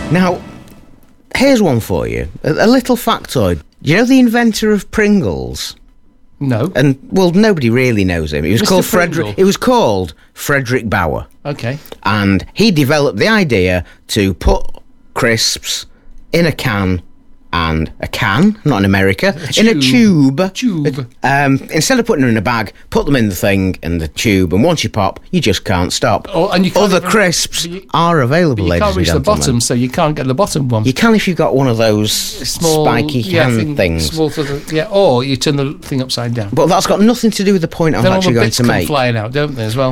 Now, here's one for you. A little factoid. You know the inventor of Pringles? No. And, well, nobody really knows him. He was Mr. called Pringle. It was called Frederick Bauer. Okay. And he developed the idea to put crisps in a can, not in America, in a tube. Instead of putting them in a bag, put them in the thing, in the tube, and once you pop, you just can't stop. Oh, and you can't Other crisps are available, you ladies can't reach and the gentlemen. bottom, so you can't get the bottom one. You can if you've got one of those spiky hand things. Small or you turn the thing upside down. But that's got nothing to do with the point I'm Then all actually the going bits to come make. flying out, don't they, as well?